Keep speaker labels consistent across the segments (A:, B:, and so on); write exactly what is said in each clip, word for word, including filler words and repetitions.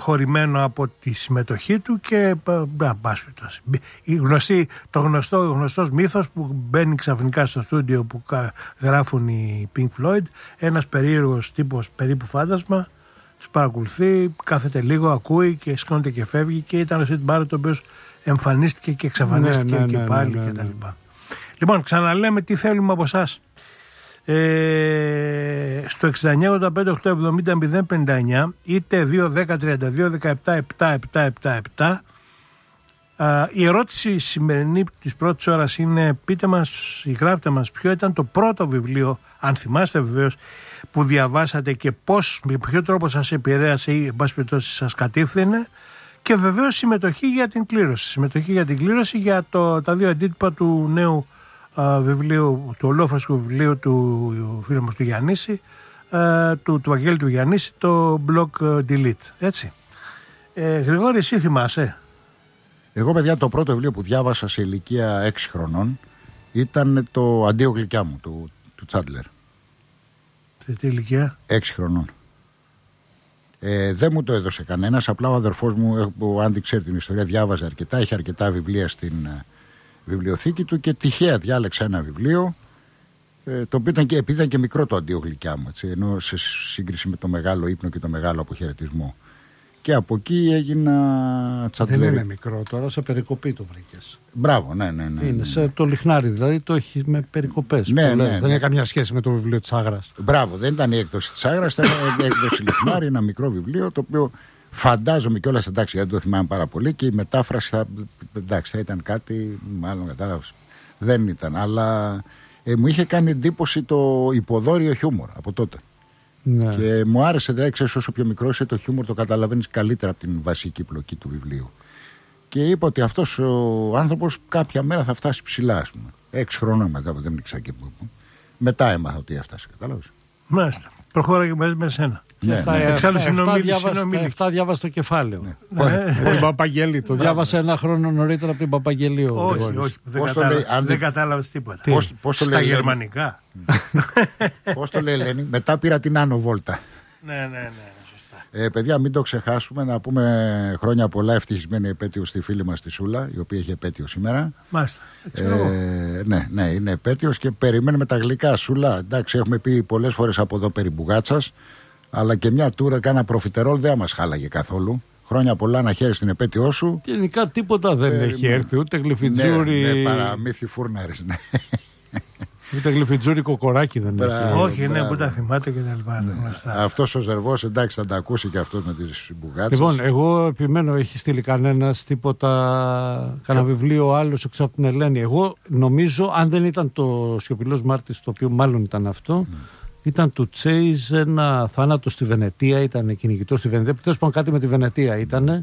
A: στεναχωρημένο από τη συμμετοχή του και γνωστή, το γνωστό, γνωστός μύθος που μπαίνει ξαφνικά στο στούντιο που γράφουν οι Pink Floyd, ένας περίεργος τύπος περίπου φάντασμα, τους παρακολουθεί, κάθεται λίγο, ακούει και σηκώνεται και φεύγει, και ήταν ο Σιντ Μπάρετ, ο οποίος εμφανίστηκε και εξαφανίστηκε ναι, ναι, και ναι, πάλι ναι, ναι, ναι. κτλ. Λοιπόν, ξαναλέμε τι θέλουμε από εσάς. Ε, στο εξήντα εννιά ογδόντα πέντε οκτακόσια εβδομήντα μηδέν πενήντα εννιά είτε δύο δέκα τριάντα δύο δεκαεπτά επτά επτά επτά επτά. Α, η ερώτηση σημερινή της πρώτης ώρας είναι: πείτε μας ή γράψτε μας ποιο ήταν το πρώτο βιβλίο, αν θυμάστε βεβαίως, που διαβάσατε και πώς, με ποιο τρόπο σας επηρέασε ή εν πάση περιπτώσει σας κατήφθηνε, και βεβαίως συμμετοχή για την κλήρωση συμμετοχή για την κλήρωση για το, τα δύο αντίτυπα του νέου α, βιβλίου, του ολόφρασκου βιβλίου του φίλου μας του Γιαννίση, α, του, του Βαγγέλη του Γιαννίση, το Block Delete, έτσι. ε, Γρηγόρη, εσύ θυμάσαι?
B: Εγώ, παιδιά, το πρώτο βιβλίο που διάβασα σε ηλικία έξι χρονών ήταν το Αντίο γλυκιά μου του, του Τσάντλερ.
A: Σε τι ηλικία?
B: έξι χρονών. Ε, δεν μου το έδωσε κανένας, απλά ο αδερφός μου, ο Άντι ξέρει την ιστορία, διάβαζε αρκετά, είχε αρκετά βιβλία στην ε, βιβλιοθήκη του και τυχαία διάλεξα ένα βιβλίο, ε, το οποίο ήταν και, επειδή ήταν και μικρό το Αντίο γλυκιά μου, έτσι, ενώ σε σύγκριση με το μεγάλο ύπνο και το μεγάλο αποχαιρετισμό. Και από εκεί έγινα Τσάντλερ.
C: Δεν είναι μικρό τώρα, σε περικοπή το βρήκες.
B: Μπράβο, ναι, ναι, ναι.
C: Είναι σε το λιχνάρι, δηλαδή το έχει με περικοπές.
B: Ναι, ναι, ναι,
C: δεν
B: ναι.
C: έχει καμιά σχέση με το βιβλίο της Άγρας.
B: Μπράβο, δεν ήταν η έκδοση της Άγρας, ήταν η έκδοση λιχνάρι, ένα μικρό βιβλίο, το οποίο φαντάζομαι κιόλας, εντάξει, δεν το θυμάμαι πάρα πολύ, και η μετάφραση θα, εντάξει, θα ήταν κάτι, μάλλον κατάλαβες. Δεν ήταν, αλλά ε, μου είχε κάνει εντύπωση το υποδόριο χιούμορ από τότε. Ναι. Και μου άρεσε, δηλαδή, ξέρεις, όσο πιο μικρό είσαι, το χιούμορ το καταλαβαίνεις καλύτερα από την βασική πλοκή του βιβλίου. Και είπα ότι αυτός ο άνθρωπος κάποια μέρα θα φτάσει ψηλά, ας πούμε. Έξι χρόνια μετά, που δεν ήξερα και πού. Μετά έμαθα ότι έφτασε, κατάλαβες.
A: Μάλιστα. Προχώραγε μαζί με σένα.
C: Ναι, ναι. Ναι. Εξάλλου συνομίλη. Αυτά διάβασε το κεφάλαιο. Ναι. Ναι. Ο Παπαγγέλη. Το διάβασε ένα χρόνο νωρίτερα από την Παπαγγελίου.
A: Όχι, όχι. Δεν, κατάλαβε, αν... δεν κατάλαβες τίποτα.
B: Πώς, πώς το
A: Στα
B: λέει,
A: γερμανικά.
B: Πώς το λέει, Ελένη? Μετά πήρα την Άνω Βόλτα.
A: Ναι, ναι, ναι.
B: Ε, παιδιά, μην το ξεχάσουμε, να πούμε χρόνια πολλά, ευτυχισμένη επέτειο στη φίλη μας τη Σούλα, η οποία έχει επέτειο σήμερα.
A: Μάλιστα.
B: Ε, ναι, ναι, είναι επέτειος και περιμένουμε τα γλυκά. Σούλα, εντάξει, έχουμε πει πολλές φορές από εδώ περί μπουγάτσας, αλλά και μια τούρα, κάνα προφιτερόλ δεν μας χάλαγε καθόλου. Χρόνια πολλά, να χαίρεσαι την επέτειό σου.
C: Γενικά τίποτα δεν ε, έχει έρθει, ούτε γλυφιτζούρι.
B: Ναι, ναι, παραμύθι φούρναρης, ναι.
C: Ούτε γλυφιτζούρι κοκοράκι δεν έχει.
A: Όχι, ναι, που τα θυμάται και τα λοιπά. Ναι.
B: Αυτός ο Ζερβός, εντάξει, θα τα ακούσει και αυτός με τις μπουγάτσες.
C: Λοιπόν, εγώ επιμένω, έχει στείλει κανένας τίποτα, κανένα βιβλίο άλλος έξω από την Ελένη? Εγώ νομίζω, αν δεν ήταν το Σιωπηλός Μάρτης, το οποίο μάλλον ήταν αυτό, mm. ήταν του Τσέιζ, ένα θάνατο στη Βενετία, ήταν κυνηγητό στη Βενετία. Τέλος πάντων, κάτι με τη Βενετία ήταν.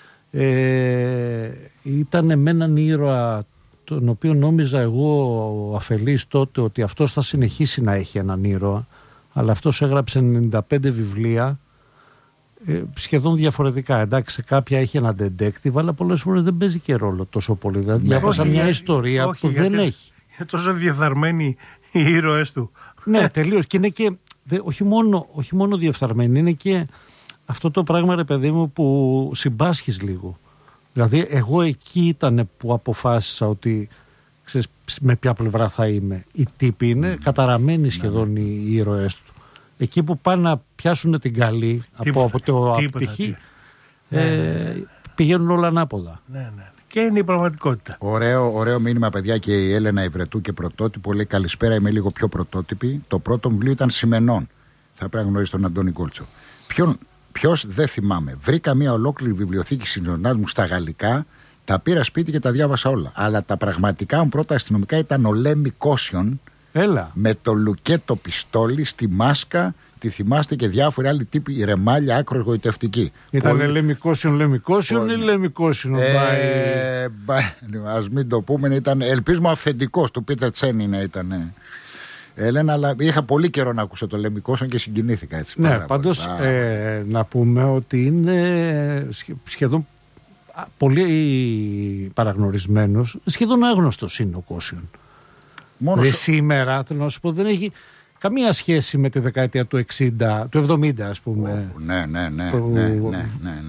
C: Ε, ήταν με έναν ήρωα, τον οποίο νόμιζα εγώ αφελής τότε ότι αυτός θα συνεχίσει να έχει έναν ήρωα, αλλά αυτός έγραψε ενενήντα πέντε βιβλία ε, σχεδόν διαφορετικά. Εντάξει, κάποια έχει ένα detective, αλλά πολλές φορές δεν παίζει και ρόλο τόσο πολύ. Δηλαδή διάβασα μια για, ιστορία όχι, που γιατί, δεν έχει.
A: Είναι τόσο διεφθαρμένοι οι ήρωες του.
C: Ναι, τελείως. Και είναι και δε, όχι, μόνο, όχι μόνο διεφθαρμένοι, είναι και αυτό το πράγμα, ρε παιδί μου, που συμπάσχεις λίγο. Δηλαδή εγώ εκεί ήταν που αποφάσισα ότι, ξέρεις, με ποια πλευρά θα είμαι. Οι τύποι είναι mm. καταραμένοι σχεδόν mm. οι ήρωές του. Εκεί που πάνε να πιάσουν την καλή από, από το απτυχή, ε, ναι. πηγαίνουν όλα ανάποδα.
A: Ναι, ναι. Και είναι η πραγματικότητα.
B: Ωραίο, ωραίο μήνυμα, παιδιά, και η Έλενα Ιβρετού και πρωτότυπο. Λέει καλησπέρα, είμαι λίγο πιο πρωτότυπη. Το πρώτο βιβλίο ήταν Σημενών. Θα πρέπει να γνωρίσει τον Αντώνη Κόλτσο. Ποιον... Ποιος δεν θυμάμαι. Βρήκα μια ολόκληρη βιβλιοθήκη συνζωνάς μου στα γαλλικά, τα πήρα σπίτι και τα διάβασα όλα. Αλλά τα πραγματικά μου πρώτα αστυνομικά ήταν ο Λέμι Κόσιον.
C: Έλα.
B: Με το λουκέτο πιστόλι στη μάσκα, τη θυμάστε, και διάφοροι άλλοι τύποι, ρεμάλια, άκρο εγωιτευτική.
C: Ήταν Πολύ... Λέμι Κόσιον, Λέμι Κόσιον ή Λέμι Κόσιον.
B: Ε, ας μην το πούμε, ήταν, ελπίζουμε αυθεντικός, του Πίτερ Τσένι να ήταν. Ε. Έλενα, αλλά είχα πολύ καιρό να ακούσω το Λέμι Κόσιον και συγκινήθηκα έτσι.
C: Ναι, πάντως ε, να πούμε ότι είναι σχεδόν πολύ παραγνωρισμένος, σχεδόν άγνωστος είναι ο Κόσιον. Μόνο σε... Σήμερα, θέλω να σου πω, δεν έχει καμία σχέση με τη δεκαετία του εξήντα, του εβδομήντα, ας πούμε.
B: Oh, ναι, ναι, ναι, που... ναι, ναι, ναι, ναι.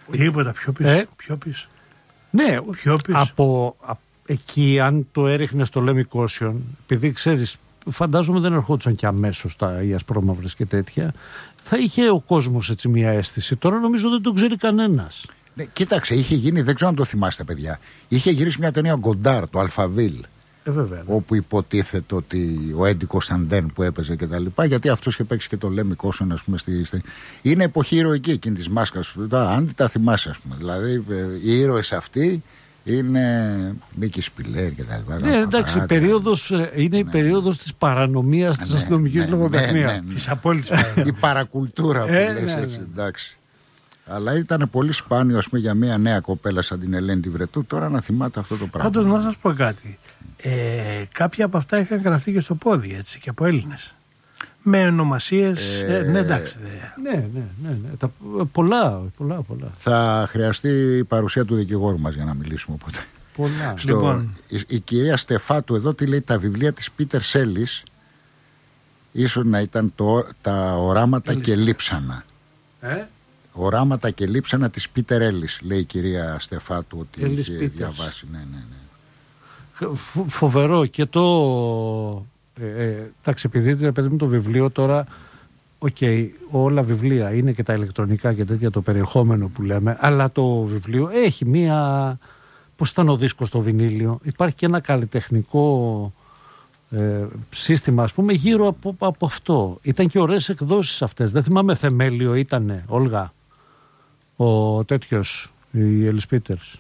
A: Τίποτα, πιο πίσω.
C: Ε?
A: Πιο πίσω.
C: Ναι,
A: Πιο πίσω.
C: από, από εκεί, αν το έριχνε στο Λεμικόσιον, επειδή ξέρεις, φαντάζομαι δεν ερχόντουσαν και αμέσως τα οι ασπρόμαυρες και τέτοια, θα είχε ο κόσμος έτσι μια αίσθηση. Τώρα νομίζω δεν τον ξέρει κανένας.
B: Ναι, κοίταξε, είχε γίνει, δεν ξέρω αν το θυμάστε, παιδιά. Είχε γυρίσει μια ταινία Γκοντάρ, το Αλφαβίλ.
C: Ε, βέβαια. Ναι.
B: Όπου υποτίθεται ότι ο Έντι Κωνσταντέν που έπαιζε και τα λοιπά, γιατί αυτό είχε παίξει και το Λέμι Κόσον, ας πούμε. Στη, στη... Είναι εποχή ηρωική εκείνη τη μάσκα. Αν τα θυμάσαι, ας πούμε. Δηλαδή, οι ήρωες αυτοί είναι Μίκη Σπιλέρ και τα λοιπά.
C: Ναι, εντάξει, η περίοδος, είναι η περίοδος της παρανομίας της αστυνομικής λογοτεχνίας.
A: Της απόλυτης παρανομίας.
B: Η παρακουλτούρα που λες έτσι, εντάξει. Αλλά ήταν πολύ σπάνιο, ας πούμε, για μια νέα κοπέλα σαν την Ελένη τη Βρετού τώρα να θυμάται αυτό το πράγμα.
A: Πάντως να σας πω κάτι. Ε, κάποια από αυτά είχαν γραφτεί και στο πόδι, έτσι, και από Έλληνες. Με ονομασίες. Ε, ε, ναι, εντάξει.
C: Ναι, ναι, ναι. ναι. Τα, πολλά, πολλά, πολλά.
B: Θα χρειαστεί η παρουσία του δικηγόρου μας για να μιλήσουμε οπότε.
C: Πολλά.
B: Στο, λοιπόν. η, η κυρία Στεφάτου εδώ τι λέει, τα βιβλία της Πίτερ Σέλις ίσως να ήταν το, τα οράματα Έλης. και λείψανα.
C: Ε?
B: Οράματα και λείψανα της Πίτερ Έλλης, λέει η κυρία Στεφάτου ότι
C: Έλλης
B: είχε
C: Πίτερς.
B: διαβάσει. Ναι, ναι, ναι.
C: Φο, φοβερό και το... Ε, ε, εντάξει, επειδή παιδί μου το βιβλίο τώρα, οκ, okay, όλα βιβλία είναι και τα ηλεκτρονικά και τέτοια το περιεχόμενο που λέμε, αλλά το βιβλίο έχει μία, πώς ήταν ο δίσκος στο βινίλιο, υπάρχει και ένα καλλιτεχνικό ε, σύστημα, ας πούμε, γύρω από, από αυτό. Ήταν και ωραίες εκδόσεις αυτές, δεν θυμάμαι, θεμέλιο ήτανε, Όλγα, ο τέτοιος, η Έλλης Πίτερς.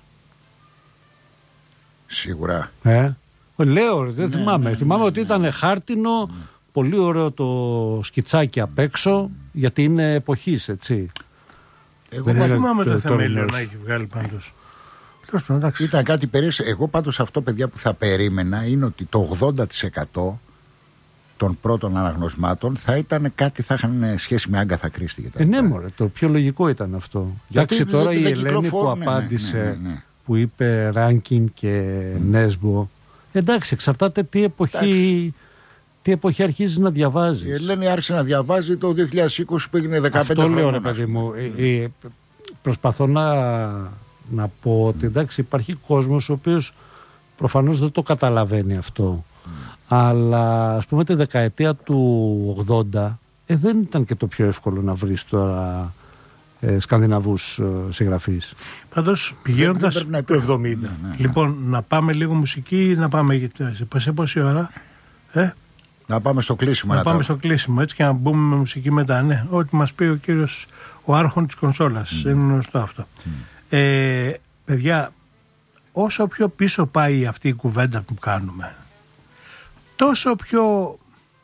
B: Σίγουρα.
C: Ε? Λέω, δεν
B: ναι,
C: θυμάμαι.
B: Ναι,
C: θυμάμαι
B: ναι,
C: ότι
B: ναι,
C: ήταν
B: ναι.
C: χάρτινο, ναι. Πολύ ωραίο το σκιτσάκι απ' έξω, γιατί είναι εποχής, έτσι.
A: Εγώ δεν θυμάμαι το, το θεμέλιο να έχει βγάλει πάντως.
B: Ήταν κάτι περίεργο. Εγώ πάντως αυτό, παιδιά, που θα περίμενα είναι ότι το ογδόντα τοις εκατό των πρώτων αναγνωσμάτων θα ήταν κάτι, θα είχαν σχέση με Άγκαθα Κρίστη και τα
C: ε, ναι, μωρέ, το πιο λογικό ήταν αυτό.
B: Γιατί
C: εντάξει, τώρα
B: δε,
C: η
B: δε
C: Ελένη που
B: ναι,
C: απάντησε,
B: ναι, ναι, ναι.
C: που είπε Ράνκιν και mm. Νέσμπο, εντάξει, εξαρτάται τι εποχή, τι εποχή αρχίζεις να διαβάζεις.
B: Η Ελένη άρχισε να διαβάζει το δύο χιλιάδες είκοσι που έγινε δεκαπέντε χρόνια.
C: Αυτό λέω, ρε παιδί μου. Ε, ε, προσπαθώ να, να πω ότι εντάξει, υπάρχει κόσμος ο οποίος προφανώς δεν το καταλαβαίνει αυτό. Mm. Αλλά ας πούμε τη δεκαετία του ογδόντα ε, δεν ήταν και το πιο εύκολο να βρεις τώρα ε, σκανδιναβούς ε, συγγραφείς.
A: Πάντως πηγαίνοντας
C: το εβδομήντα.
B: Ναι, ναι.
A: Λοιπόν, να πάμε λίγο μουσική ή να πάμε σε πόση ώρα? Ε?
B: Να πάμε στο κλείσιμο.
A: Να πάμε
B: τώρα.
A: στο κλείσιμο, έτσι, και να μπούμε με μουσική μετά. Ναι, ό,τι μας πει ο κύριος, ο άρχον της κονσόλας. Mm. Είναι γνωστό αυτό. Mm. Ε, παιδιά, όσο πιο πίσω πάει αυτή η κουβέντα που κάνουμε, τόσο πιο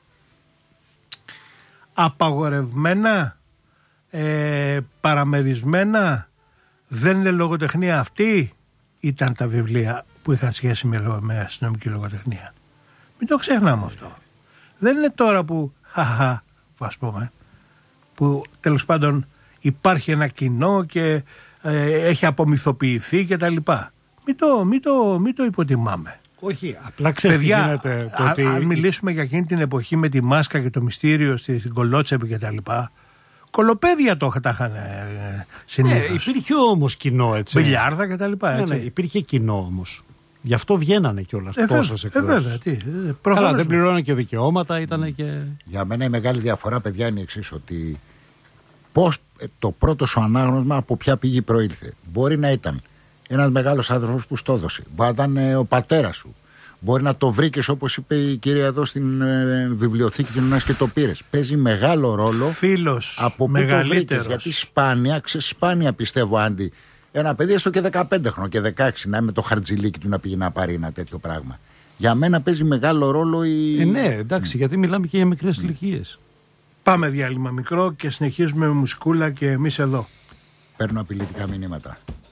A: απαγορευμένα, ε, παραμερισμένα, δεν είναι λογοτεχνία αυτή, ήταν τα βιβλία που είχαν σχέση με, με αστυνομική λογοτεχνία. Μην το ξεχνάμε αυτό. Δεν είναι τώρα που, χαχα, ας πούμε, που τέλος πάντων υπάρχει ένα κοινό και ε, έχει απομυθοποιηθεί και τα λοιπά. Μην το, μην το, μην το υποτιμάμε.
C: Όχι, απλά ξέρεις τι γίνεται. Το
A: α,
C: ότι...
A: Αν μιλήσουμε για εκείνη την εποχή με τη μάσκα και το μυστήριο στην Κολότσεπη και τα λοιπά, κολοπέδια το τα είχαν ε, συνήθως.
C: Ναι, υπήρχε όμως κοινό, έτσι.
A: Μπιλιάρδα και τα λοιπά, έτσι.
C: Ναι, ναι, υπήρχε κοινό όμως. Γι' αυτό βγαίνανε κιόλας
A: ε,
C: τόσες εκδόσεις.
A: Ε, βέβαια, τι.
C: Καλά, δεν πληρώνανε και δικαιώματα, ήταν και...
B: Για μένα η μεγάλη διαφορά, παιδιά, είναι η εξής, ότι πώς το πρώτο σου ανάγνωσμα από ποια πηγή προήλθε. Μπορεί να ήταν ένας μεγάλος άνθρωπος που στο έδωσε. Μπορεί να ήταν ε, ο πατέρας σου. Μπορεί να το βρήκες, όπως είπε η κυρία εδώ στην ε, βιβλιοθήκη κοινωνίας και το πήρες. Παίζει μεγάλο ρόλο.
A: Φίλος,
B: από πού το βρήκες. Γιατί σπάνια, ξε, σπάνια πιστεύω, Άντι, ένα παιδί έστω και δεκαπέντε χρόνια και δεκαέξι να είναι με το χαρτζιλίκι του να πήγε να πάρει ένα τέτοιο πράγμα. Για μένα παίζει μεγάλο ρόλο η...
C: Ε, ναι, εντάξει, mm. γιατί μιλάμε και για μικρές mm. ηλικίες.
A: Πάμε διάλειμμα μικρό και συνεχίζουμε με μουσικούλα και εμείς εδώ.
B: Παίρνω απειλητικά μηνύματα.